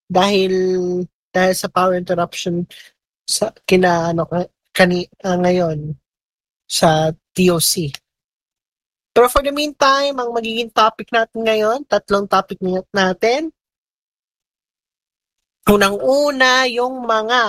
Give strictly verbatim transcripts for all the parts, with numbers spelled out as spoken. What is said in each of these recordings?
dahil dahil sa power interruption sa kina ano ka- kani ah, ngayon sa T O C. Pero for the meantime, ang magiging topic natin ngayon, tatlong topic na- natin. Unang-una, yung mga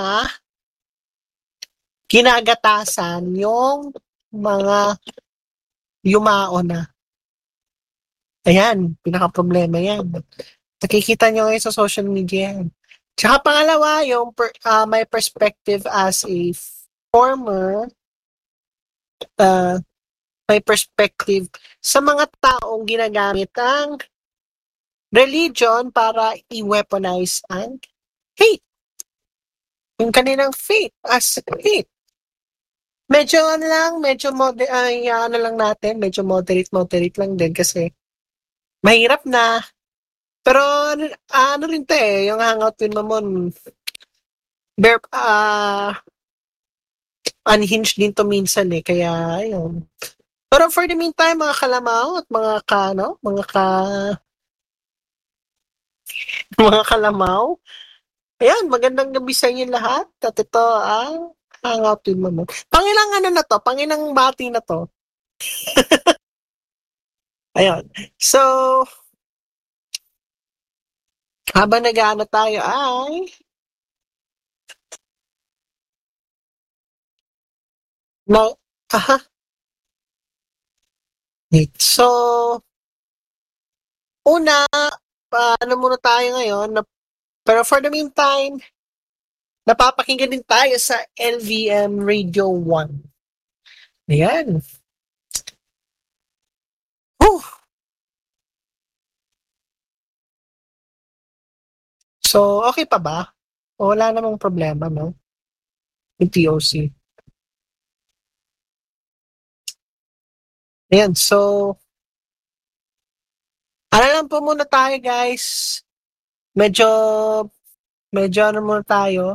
ginagatasan, yung mga yumao na. Ayan, pinaka-problema yan. Nakikita nyo ngayon sa social media yan. Tsaka pangalawa, yung per, ah, my perspective as a former, uh, my perspective sa mga taong ginagamit ang religion para i-weaponize ang hate. Yung kanilang faith as hate. Medyo ano lang, medyo moder ay ano lang natin, medyo moderate moderate lang din kasi mahirap na. Pero ano, ano rin 'to eh, yung hangout with Mamon. Ber ah unhinged din to minsan eh, kaya ayun. Pero for the meantime, mga kalamaw at mga ka, ano, mga ka, mga kalamaw, ayan, magandang gabi sa inyo lahat. At ito ang hangout with Mamon. Pangilang ano na to, pangilang bati na to. Ayun. So, habang nag-aano tayo ay na aha. Wait. So, una, paano muna tayo ngayon? Na, pero for the meantime, napapakinggan din tayo sa L V M Radio one. Ayan. Whew. So, okay pa ba? O wala namang problema, no? Yung T O C. Ayan. So, ano lang po muna tayo, guys. Medyo, medyo ano muna tayo.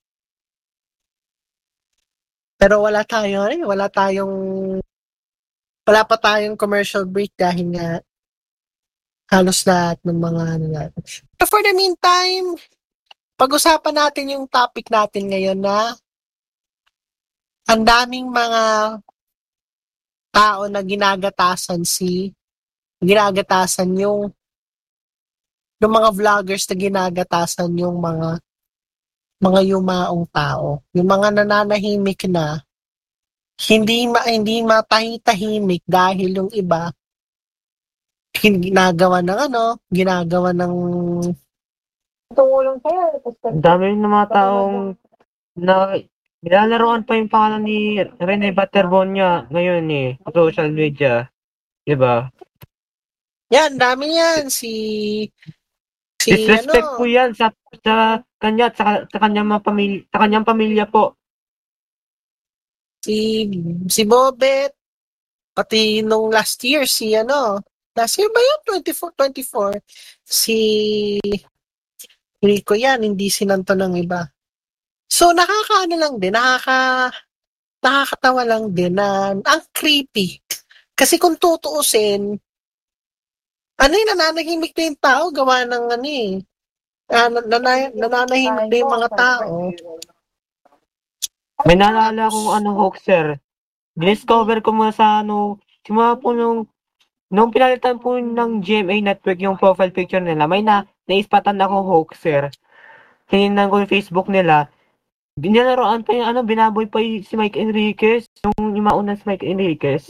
Pero wala tayo, eh, wala tayong, wala pa tayong commercial break dahil nga halos lahat ng mga ano natin. But for the meantime, pag-usapan natin yung topic natin ngayon na ang daming mga tao na ginagatasan si ginagatasan yung yung mga vloggers na ginagatasan yung mga mga yumaong tao. Yung mga nananahimik na hindi ma, hindi matahi-tahimik dahil yung iba ginagawa ng ano, ginagawa ng tumulong sa'yo. Ang dami ng mga taong na nilalaroan pa yung pangalan ni Rene Baterbonia ngayon eh, sa social media. Diba? Yan, dami yan. Si, si Disrespect po ano, yan sa, sa kanya at sa, sa kanyang mga pamilya, sa kanyang pamilya po. si, si Bobet, pati nung last year, si ano, last year ba yun? twenty-four, twenty-four. Si Rico yan, hindi sinanto ng iba. So, nakakaano lang din, nakaka, nakakatawa lang din na ang creepy. Kasi kung tutuusin, ano yung nananahimik na yung tao, gawa ng ano eh. Ah, nana- nananahimik na yung mga tao. May naalala akong ano hoaxer. Discover ko muna sa ano, simula po nung, nung pinalitan po ng G M A network yung profile picture nila, may na, naispatan akong hoaxer. Tinignan ko yung Facebook nila, binalaroan pa yung ano, binaboy pa yung si Mike Enriquez, yung, yung mauna si Mike Enriquez.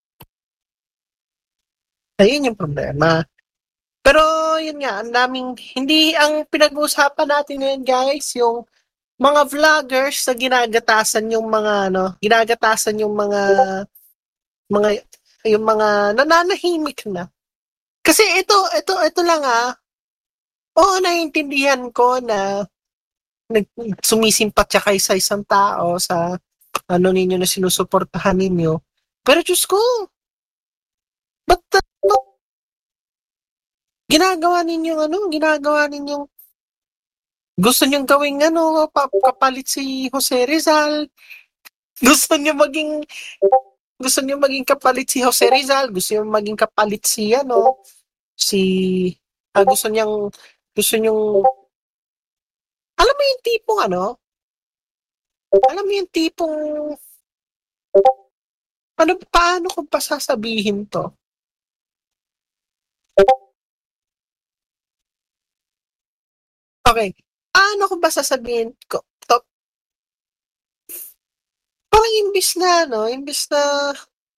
Ayun yung problema. Pero yun nga, ang daming, hindi ang pinag-uusapan natin ngayon guys, yung mga vloggers na ginagatasan yung mga ano, ginagatasan yung mga mga yung mga nananahimik na. Kasi ito, ito, ito lang ah. Oo, naiintindihan ko na nag sumisimpat siya kay sa isang tao sa ano ninyo na sinusuportahan ninyo. Pero Diyos ko, ba't ano, ginagawa ninyong ano, ginagawa ninyong gusto niyong gawing ano, pa, kapalit si Jose Rizal. Gusto niyo maging gusto niyo maging kapalit si Jose Rizal, gusto niyo maging kapalit si ano, si ah, gusto niyang gusto niyong Alam mo yung tipong ano? Alam mo yung tipong ano, paano ko pa sasabihin to? Okay. Paano ko ba sasabihin ko? To, parang imbis na, no? Imbis na,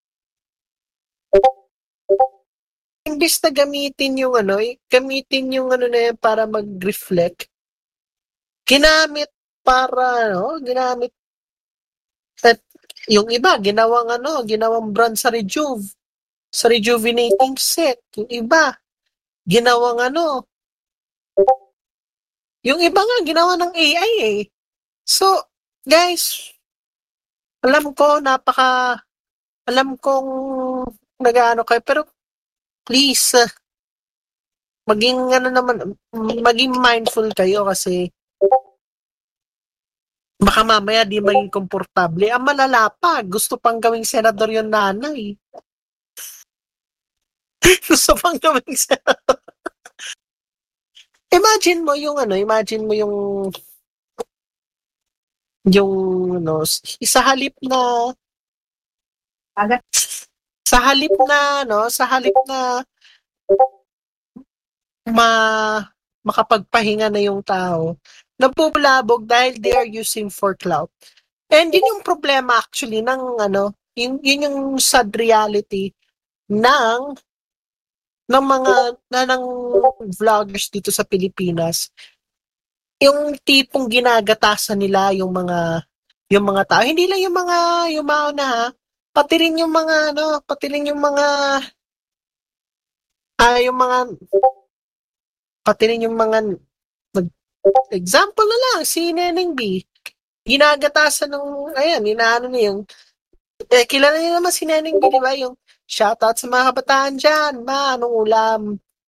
imbis na gamitin yung ano, eh, gamitin yung ano na yan para mag-reflect, ginamit para, ano, ginamit, at yung iba, ginawang ano, ginawang brand sa Rejuve, sa rejuvenating set. Yung iba, ginawang ano, yung iba nga, ginawa ng A I eh. So, guys, alam ko, napaka, alam kong nag-ano kayo, pero please, uh, maging ano naman, maging mindful kayo kasi baka mamaya di maging komportable. Ang malala pa, gusto pang gawing senador yung nanay. Gusto pang gawing senador. Imagine mo yung ano, imagine mo yung yung ano, sa halip na sa halip na no, sa halip na ma makapagpahinga na yung tao, nabubulabog dahil they are using for clout. And yun yung problema actually ng ano, yun, yun yung sad reality ng ng mga na ng vloggers dito sa Pilipinas. Yung tipong ginagatasan nila yung mga yung mga tao, hindi lang yung mga yung mauna ha, pati rin yung mga ano, pati rin yung mga ah, yung mga pati rin yung mga example na lang si Neneng B. Ginagatasan ng ayan, inaano niya yung eh, kilala niyo naman si Neneng B, di ba? Yung shoutout sa mga kabataan dyan, ma, anong ulam?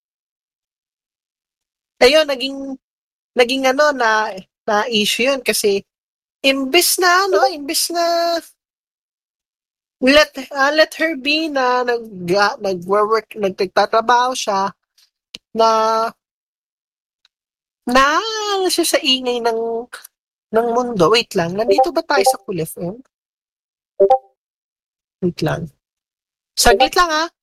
Ayun, naging naging ano na na issue yun kasi imbes na ano, imbes na let uh, let her be na nag uh, nagwo-work, nagtatrabaho siya na na ano siya sa ingay ng ng mundo. Wait lang, nandito ba tayo sa Cool F M? Wait lang. Saglit lang ah.